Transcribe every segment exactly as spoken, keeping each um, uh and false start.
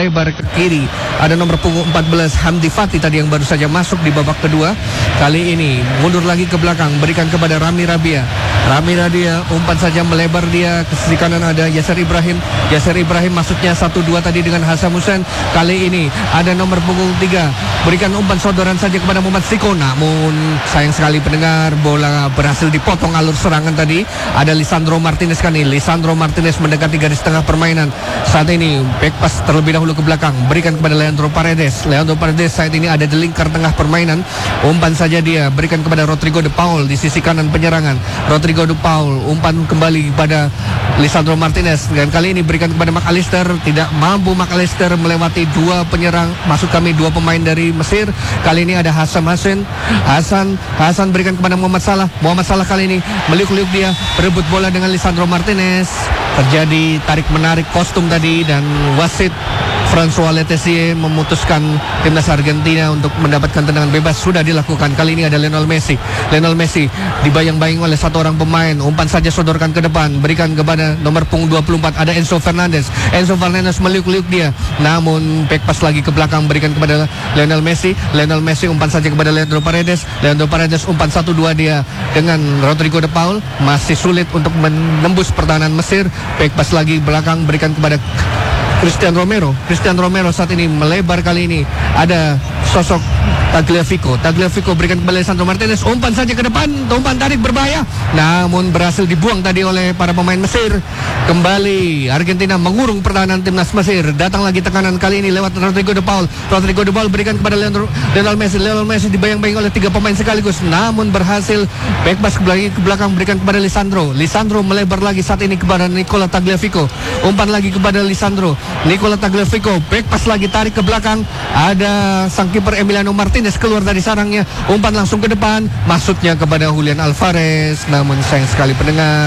melebar ke kiri. Ada nomor punggung empat belas Hamdi Fatih tadi yang baru saja masuk di babak kedua. Kali ini mundur lagi ke belakang, berikan kepada Rami Rabia. Rami Rabia umpan saja melebar dia ke sisi kanan, ada Yasser Ibrahim. Yasser Ibrahim masuknya satu dua tadi dengan Hasan Hussein. Kali ini ada nomor punggung tiga, berikan umpan sodoran saja kepada Muhammad Siko. Namun sayang sekali pendengar, bola berhasil dipotong alur serangan tadi. Ada Lisandro Martinez kan ini. Lisandro Martinez mendekati garis tengah permainan. Saat ini back pass terlebih dahulu ke belakang, berikan kepada Leandro Paredes. Leandro Paredes saat ini ada di lingkar tengah permainan. Umpan saja dia, berikan kepada Rodrigo De Paul di sisi kanan penyerangan. Rodrigo De Paul umpan kembali kepada Lisandro Martinez, dan kali ini berikan kepada McAllister. Tidak mampu McAllister melewati dua penyerang, maksud kami dua pemain dari Mesir. Kali ini ada Hasan Hasan Hasan Hasan berikan kepada Muhammad Salah. Muhammad Salah kali ini meliuk-liuk dia, berebut bola dengan Lisandro Martinez. Terjadi tarik menarik kostum tadi, dan wasit François Letessier memutuskan timnas Argentina untuk mendapatkan tendangan bebas. Sudah dilakukan. Kali ini ada Lionel Messi. Lionel Messi dibayang-bayang oleh satu orang pemain. Umpan saja sodorkan ke depan, berikan kepada nomor punggung dua puluh empat, ada Enzo Fernandez. Enzo Fernandez meliuk-liuk dia, namun back pass lagi ke belakang, berikan kepada Lionel Messi. Lionel Messi umpan saja kepada Leandro Paredes. Leandro Paredes umpan satu dua dia dengan Rodrigo De Paul. Masih sulit untuk menembus pertahanan Mesir. Back pass lagi belakang, berikan kepada Christian Romero. Christian Romero saat ini melebar, kali ini ada sosok Tagliafico. Tagliafico berikan kepada Lisandro Martinez. Umpan saja ke depan, umpan tarik berbahaya, namun berhasil dibuang tadi oleh para pemain Mesir. Kembali Argentina mengurung pertahanan timnas Mesir. Datang lagi tekanan kali ini lewat Rodrigo De Paul. Rodrigo De Paul berikan kepada Leandro, Lionel Messi. Lionel Messi dibayang-bayang oleh tiga pemain sekaligus, namun berhasil back pass ke belakang, berikan kepada Lisandro. Lisandro melebar lagi saat ini kepada Nicola Tagliafico. Umpan lagi kepada Lisandro. Nicola Tagliafico back pass lagi, tarik ke belakang. Ada sang kiper Emiliano Martinez keluar dari sarangnya. Umpan langsung ke depan, masuknya kepada Julian Alvarez. Namun sayang sekali pendengar,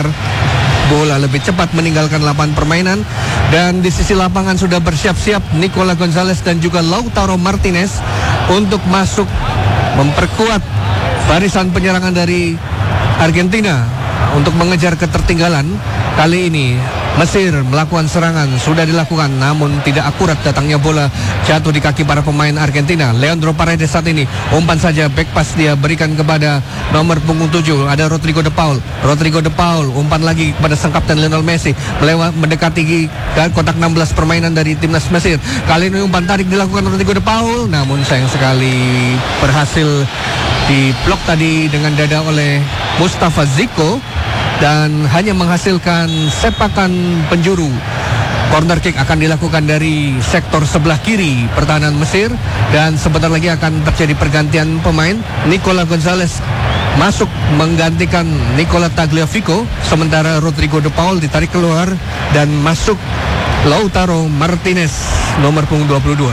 bola lebih cepat meninggalkan lapangan permainan. Dan di sisi lapangan sudah bersiap-siap Nicola Gonzalez dan juga Lautaro Martinez untuk masuk memperkuat barisan penyerangan dari Argentina untuk mengejar ketertinggalan. Kali ini Mesir melakukan serangan, sudah dilakukan, namun tidak akurat datangnya bola, jatuh di kaki para pemain Argentina. Leandro Paredes saat ini umpan saja, back pass dia berikan kepada nomor punggung tujuh, ada Rodrigo De Paul. Rodrigo De Paul umpan lagi kepada sang kapten Lionel Messi, melewat mendekati kotak enam belas permainan dari timnas Mesir. Kali ini umpan tarik dilakukan Rodrigo De Paul, namun sayang sekali berhasil diblok tadi dengan dada oleh Mustafa Ziko, dan hanya menghasilkan sepakan penjuru. Corner kick akan dilakukan dari sektor sebelah kiri pertahanan Mesir, dan sebentar lagi akan terjadi pergantian pemain. Nicola Gonzalez masuk menggantikan Nicola Tagliafico, sementara Rodrigo De Paul ditarik keluar dan masuk Lautaro Martinez nomor punggung dua puluh dua.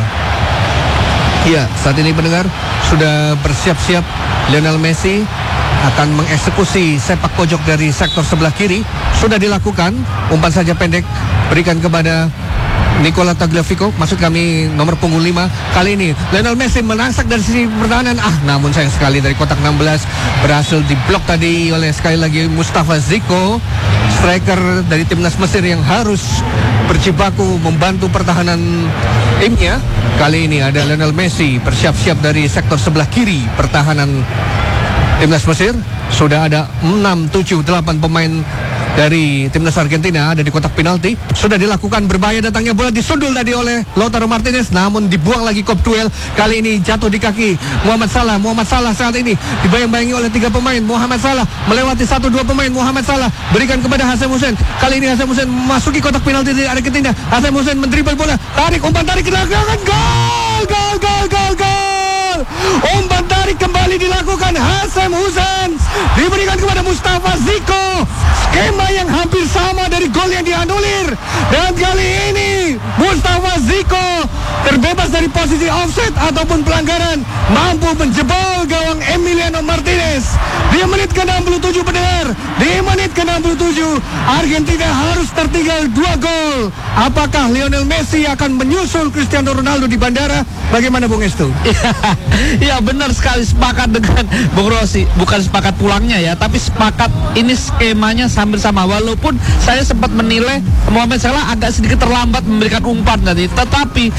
Ya, saat ini pendengar sudah bersiap-siap Lionel Messi akan mengeksekusi sepak pojok dari sektor sebelah kiri. Sudah dilakukan, umpan saja pendek berikan kepada Nicola Tagliafico, maksud kami nomor punggung lima. Kali ini Lionel Messi merangsak dari sisi pertahanan, ah namun sayang sekali dari kotak enam belas berhasil diblok tadi oleh sekali lagi Mustafa Ziko, striker dari timnas Mesir yang harus berjibaku membantu pertahanan timnya. Kali ini ada Lionel Messi bersiap-siap dari sektor sebelah kiri pertahanan timnas Mesir. Sudah ada enam, tujuh, delapan pemain dari timnas Argentina ada di kotak penalti. Sudah dilakukan, berbahaya datangnya bola, disundul tadi oleh Lautaro Martinez, namun dibuang lagi kop duel. Kali ini jatuh di kaki Muhammad Salah. Muhammad Salah saat ini dibayang-bayangi oleh tiga pemain. Muhammad Salah melewati satu dua pemain. Muhammad Salah berikan kepada Hasan Hussein. Kali ini Hasan Hussein memasuki kotak penalti dari Argentina. Hasan Hussein mendribble bola, tarik, umpan tarik ke belakang, gol, gol, gol, gol, gol. Umpan tarik kembali dilakukan Hasan Hussein, diberikan kepada Mustafa Ziko. Skema yang hampir sama dari gol yang dianulir, dan kali ini Mustafa Ziko terbebas dari posisi offset ataupun pelanggaran, mampu menjebol gawang Emiliano Martinez. Di menit ke enam puluh tujuh pendengar, di menit ke enam puluh tujuh Argentina harus tertinggal dua gol. Apakah Lionel Messi akan menyusul Cristiano Ronaldo di bandara? Bagaimana Bung Estu? Ya benar sekali, sepakat dengan Bung Rossi. Bukan sepakat pulangnya ya, tapi sepakat ini skemanya hampir sama. Walaupun saya sempat menilai Mohamed Salah agak sedikit terlambat memberikan umpan tadi, tetapi